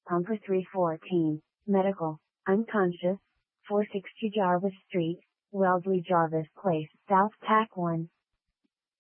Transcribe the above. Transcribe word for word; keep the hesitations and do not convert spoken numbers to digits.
Pumper three fourteen, Medical, unconscious, four sixty Jarvis Street, Wellesley Jarvis Place, South Tack one.